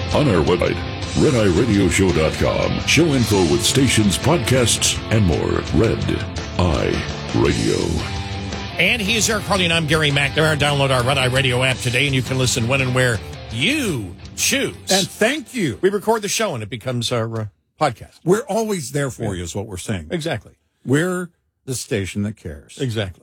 on our website, RedEyeRadioShow.com. Show info with stations, podcasts, and more. Red Eye Radio. And he is Eric Harley, and I'm Gary McNamara. Download our Red Eye Radio app today, and you can listen when and where you choose. And thank you. We record the show, and it becomes our podcast. We're always there for you, is what we're saying. Exactly. We're the station that cares. Exactly.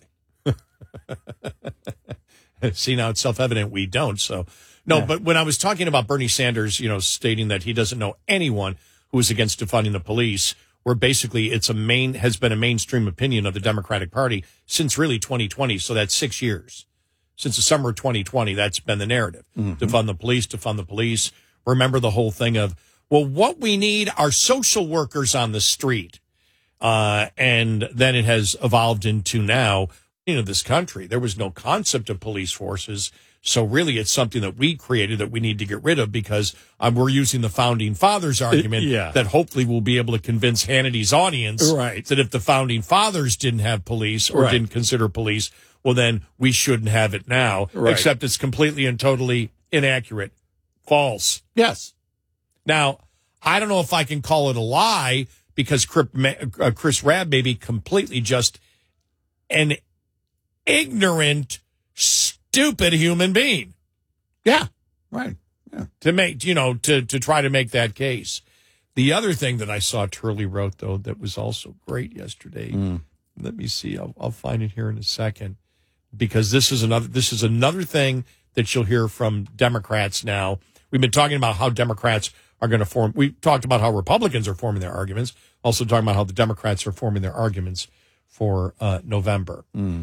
See, now it's self-evident we don't. So, no, But when I was talking about Bernie Sanders, stating that he doesn't know anyone who is against defunding the police, where basically has been a mainstream opinion of the Democratic Party since really 2020. So that's 6 years. Since the summer of 2020, that's been the narrative. Defund the police. Remember the whole thing of, well, what we need are social workers on the street. And then it has evolved into now, this country, there was no concept of police forces. So really it's something that we created that we need to get rid of because we're using the founding fathers argument that hopefully we'll be able to convince Hannity's audience that if the founding fathers didn't have police or didn't consider police, well, then we shouldn't have it now, except it's completely and totally inaccurate. False. Yes. Now, I don't know if I can call it a lie because Chris Rabb may be completely just an ignorant, stupid human being. Yeah. Right. Yeah. To make, to try to make that case. The other thing that I saw Turley wrote, though, that was also great yesterday. Let me see. I'll find it here in a second because this is another thing that you'll hear from Democrats now. We've been talking about how Democrats are going to form. We talked about how Republicans are forming their arguments. Also talking about how the Democrats are forming their arguments for November.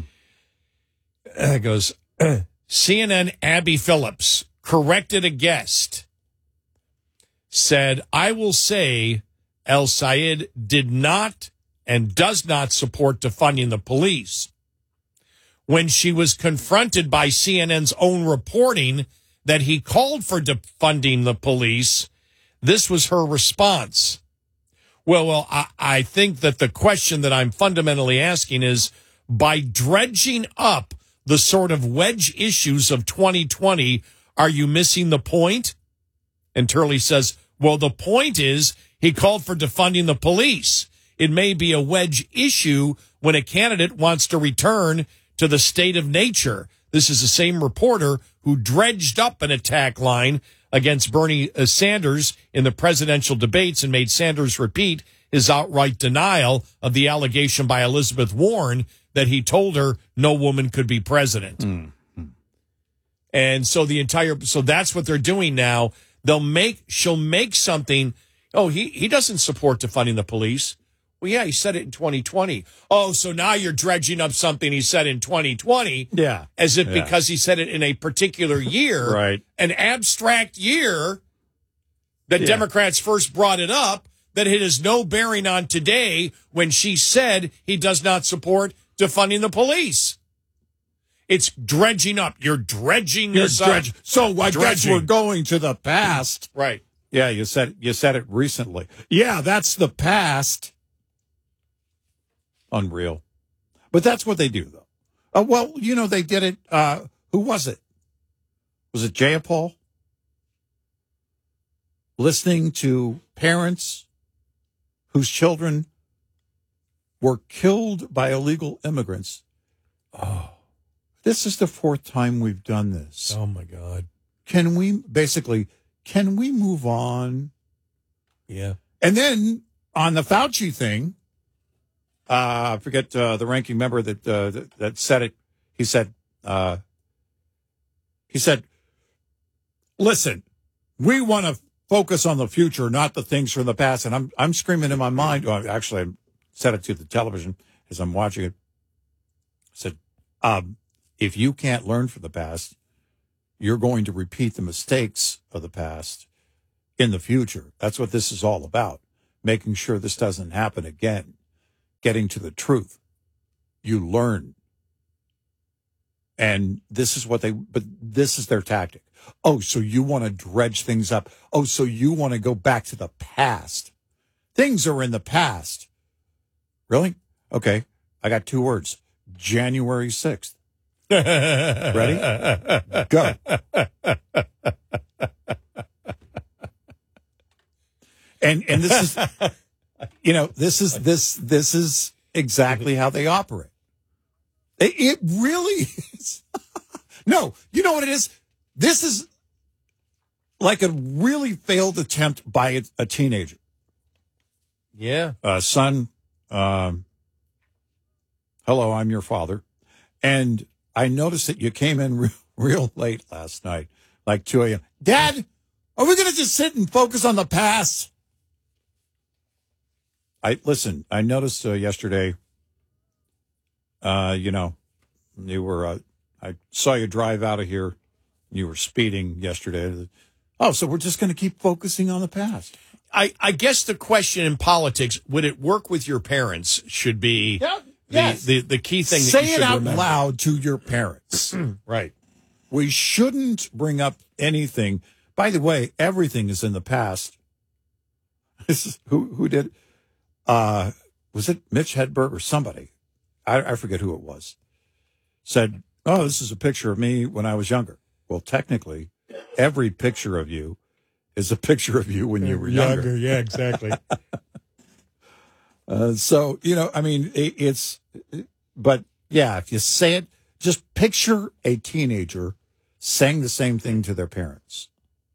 It goes, CNN Abby Phillips corrected a guest, said, I will say El Sayed did not and does not support defunding the police. When she was confronted by CNN's own reporting that he called for defunding the police, this was her response. Well, I think that the question that I'm fundamentally asking is, by dredging up the sort of wedge issues of 2020, are you missing the point? And Turley says, well, the point is he called for defunding the police. It may be a wedge issue when a candidate wants to return to the state of nature. This is the same reporter who dredged up an attack line against Bernie Sanders in the presidential debates and made Sanders repeat his outright denial of the allegation by Elizabeth Warren that he told her no woman could be president. And so so that's what they're doing now. She'll make something. Oh, he doesn't support defunding the police. Well, yeah, he said it in 2020. Oh, so now you're dredging up something he said in 2020. Yeah. As if because he said it in a particular year, an abstract year that Democrats first brought it up, that it has no bearing on today when she said he does not support defunding the police. It's dredging up. You're dredging this up. So I guess we're going to the past. Right. Yeah, you said it recently. Yeah, that's the past. Unreal. But that's what they do, though. Well, they did it. Who was it? Was it Jayapal? Listening to parents whose children were killed by illegal immigrants. Oh, this is the fourth time we've done this. Oh, my God. Can we move on? Yeah. And then on the Fauci thing, I forget the ranking member that said it. He said, listen, we want to focus on the future, not the things from the past. And I'm screaming in my mind. Well, actually, I said it to the television as I'm watching it. I said, if you can't learn from the past, you're going to repeat the mistakes of the past in the future. That's what this is all about. Making sure this doesn't happen again. Getting to the truth. You learn. And this is this is their tactic. Oh, so you want to dredge things up. Oh, so you want to go back to the past. Things are in the past. Really? Okay. I got 2 words. January 6th. Ready? Go. And this is, this is exactly how they operate. It really is. No, you know what it is? This is like a really failed attempt by a teenager. Yeah. Son, hello, I'm your father. And I noticed that you came in real late last night, like 2 a.m. Dad, are we going to just sit and focus on the past? I noticed yesterday, you were, I saw you drive out of here. You were speeding yesterday. Oh, so we're just going to keep focusing on the past. I guess the question in politics, would it work with your parents, should be the key thing that Say you should it out remember. loud to your parents. Right. We shouldn't bring up anything. By the way, everything is in the past. This is, who did? Was it Mitch Hedberg or somebody? I forget who it was. Said, "Oh, this is a picture of me when I was younger." Well, technically, every picture of you is a picture of you when you were younger. Yeah, exactly. So, but yeah, if you say it, just picture a teenager saying the same thing to their parents.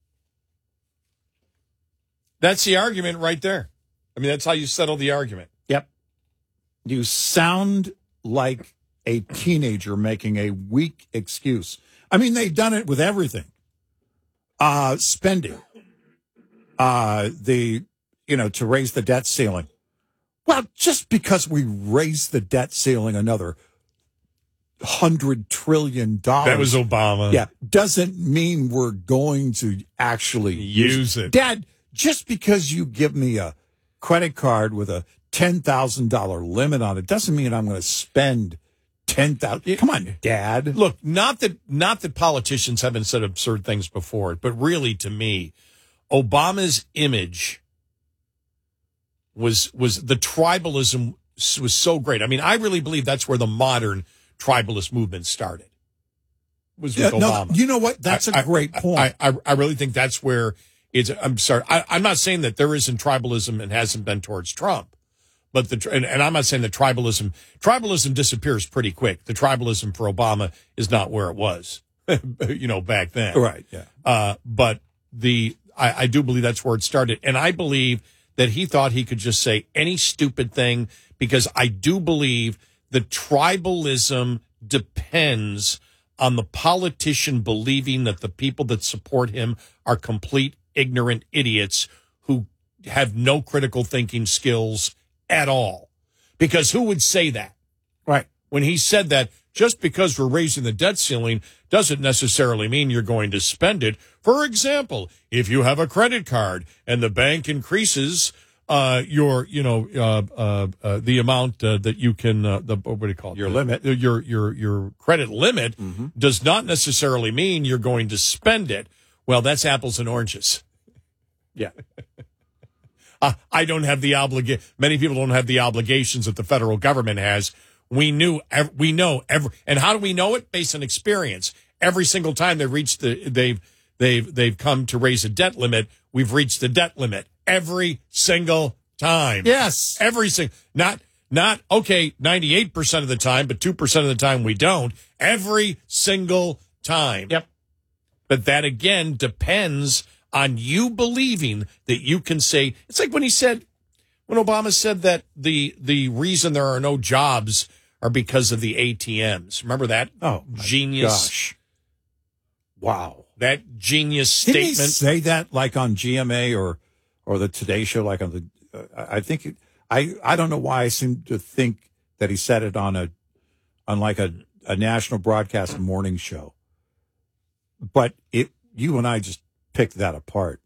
That's the argument right there. I mean, that's how you settle the argument. Yep. You sound like a teenager making a weak excuse. I mean, they've done it with everything. Spending. To raise the debt ceiling. Well, just because we raised the debt ceiling another $100 trillion. That was Obama. Yeah. Doesn't mean we're going to actually use it. Dad, just because you give me a credit card with a $10,000 limit on it doesn't mean I'm going to spend $10,000. Come on, Dad. Look, not that politicians haven't said absurd things before, but really, to me, Obama's image was the tribalism was so great. I mean, I really believe that's where the modern tribalist movement started. Was with Obama. No, you know what? That's a great point. I really think that's where it's. I'm sorry. I'm not saying that there isn't tribalism and hasn't been towards Trump. But and I'm not saying that tribalism disappears pretty quick. The tribalism for Obama is not where it was, back then. Right. Yeah. But I do believe that's where it started. And I believe that he thought he could just say any stupid thing, because I do believe the tribalism depends on the politician believing that the people that support him are complete ignorant idiots who have no critical thinking skills at all. Because who would say that? Right. When he said that, just because we're raising the debt ceiling doesn't necessarily mean you're going to spend it. For example, if you have a credit card and the bank increases the amount that you can, what do you call it? Your limit. Your credit limit does not necessarily mean you're going to spend it. Well, that's apples and oranges. Yeah. I don't have the many people don't have the obligations that the federal government has. We know and how do we know it? Based on experience. Every single time they've come to raise a debt limit, we've reached the debt limit every single time. Yes. Every single, not 98% of the time, but 2% of the time we don't. Every single time. Yep. But that again depends on you believing that you can say, it's like when Obama said that the reason there are no jobs are because of the ATMs. Remember that? Oh, genius. Gosh. Wow. That genius Didn't he statement. say that like on GMA or the Today Show, like on the, I think, I don't know why I seem to think that he said it on a national broadcast morning show. But you and I just picked that apart.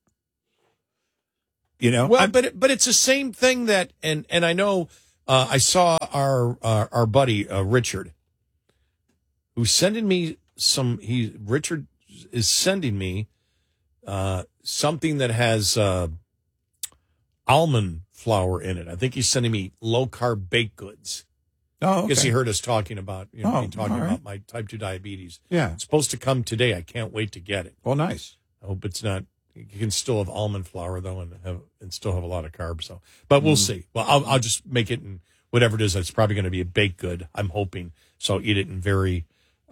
Well, but it's the same thing that, and I know I saw our buddy Richard, who's sending me Richard is sending me something that has almond flour in it. I think he's sending me low carb baked goods. Oh, okay. Because he heard us talking about me talking right. about my type 2 diabetes. Yeah. It's supposed to come today. I can't wait to get it. Well, nice. I hope it's not. You can still have almond flour though, and still have a lot of carbs. So, but we'll see. Well, I'll just make it in whatever it is. It's probably going to be a baked good. I'm hoping. So eat it in very,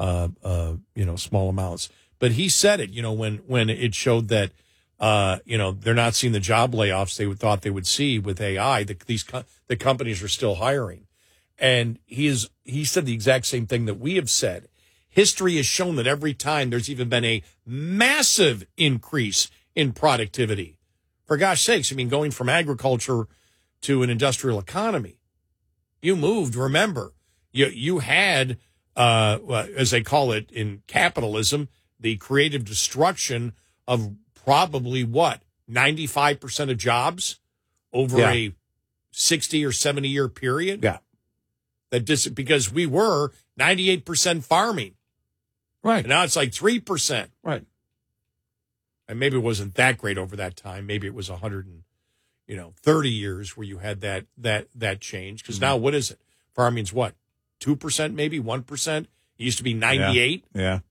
small amounts. But he said it. When it showed that, they're not seeing the job layoffs they thought they would see with AI. The companies are still hiring, and he said the exact same thing that we have said. History has shown that every time there's even been a massive increase in productivity. For gosh sakes, going from agriculture to an industrial economy, you moved, remember, you had, as they call it in capitalism, the creative destruction of probably 95% of jobs over a 60 or 70 year period. Yeah. Because we were 98% farming. Right. And now it's like 3%. Right. And maybe it wasn't that great over that time. Maybe it was 130 years where you had that change. Because now what is it? Farming's what? 2%, maybe 1%? It used to be 98. Yeah.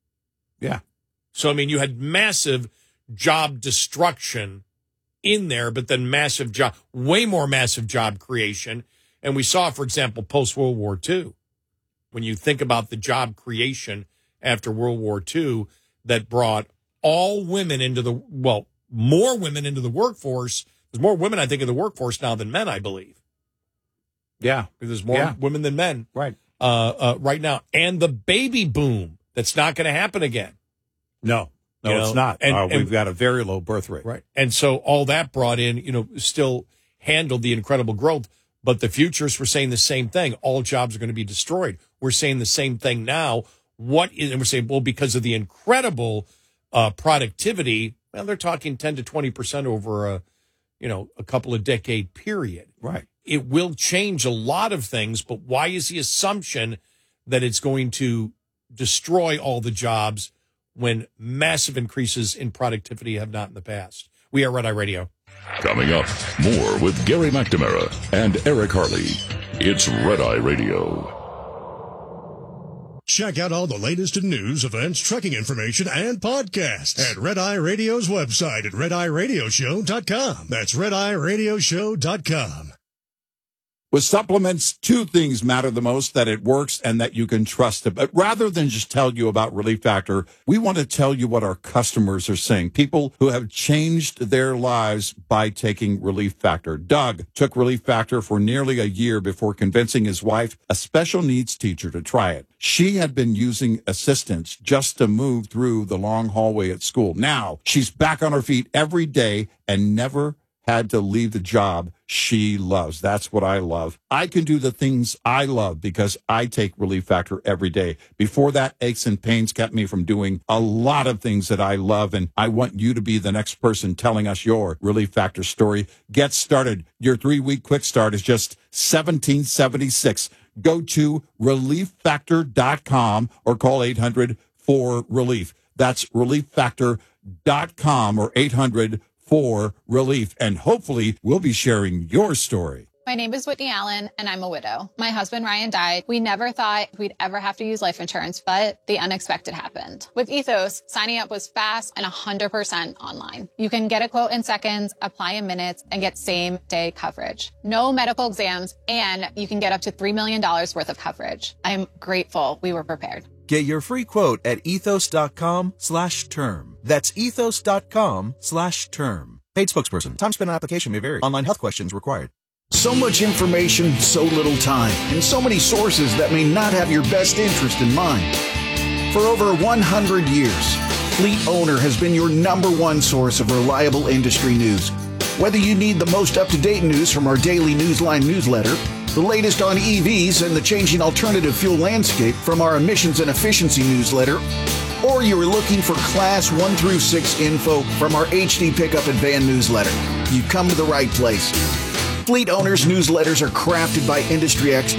So, you had massive job destruction in there, but then way more massive job creation. And we saw, for example, post-World War II, when you think about the job creation after World War II that brought all women more women into the workforce. There's more women, I think, in the workforce now than men, I believe. Yeah. There's more women than men. Right. Right now. And the baby boom, that's not going to happen again. No, it's not. And we've got a very low birth rate. Right. And so all that brought in, still handled the incredible growth. But the futurists were saying the same thing. All jobs are going to be destroyed. We're saying the same thing now. And we're saying, because of the incredible productivity, they're talking 10 to 20% over a couple of decade period. Right. It will change a lot of things, but why is the assumption that it's going to destroy all the jobs when massive increases in productivity have not in the past? We are Red Eye Radio. Coming up, more with Gary McNamara and Eric Harley. It's Red Eye Radio. Check out all the latest in news, events, trucking information, and podcasts at Red Eye Radio's website at RedEyeRadioshow.com. That's RedEyeRadioshow.com. With supplements, two things matter the most: that it works and that you can trust it. But rather than just tell you about Relief Factor, we want to tell you what our customers are saying. People who have changed their lives by taking Relief Factor. Doug took Relief Factor for nearly a year before convincing his wife, a special needs teacher, to try it. She had been using assistance just to move through the long hallway at school. Now she's back on her feet every day and never had to leave the job she loves. That's what I love. I can do the things I love because I take Relief Factor every day. Before that, aches and pains kept me from doing a lot of things that I love, and I want you to be the next person telling us your Relief Factor story. Get started. Your 3-week quick start is just $17.76. Go to ReliefFactor.com or call 800-4RELIEF. That's ReliefFactor.com or 800-4RELIEF, and hopefully we'll be sharing your story. My name is Whitney Allen, and I'm a widow. My husband, Ryan, died. We never thought we'd ever have to use life insurance, but the unexpected happened. With Ethos, signing up was fast and 100% online. You can get a quote in seconds, apply in minutes, and get same-day coverage. No medical exams, and you can get up to $3 million worth of coverage. I'm grateful we were prepared. Get your free quote at ethos.com/term. That's ethos.com/term. Paid spokesperson. Time spent on application may vary. Online health questions required. So much information, so little time, and so many sources that may not have your best interest in mind. For over 100 years, Fleet Owner has been your #1 source of reliable industry news. Whether you need the most up-to-date news from our daily Newsline newsletter, the latest on EVs and the changing alternative fuel landscape from our emissions and efficiency newsletter, or you're looking for Class 1 through 6 info from our HD Pickup and Van newsletter, you've come to the right place. Fleet Owners newsletters are crafted by industry experts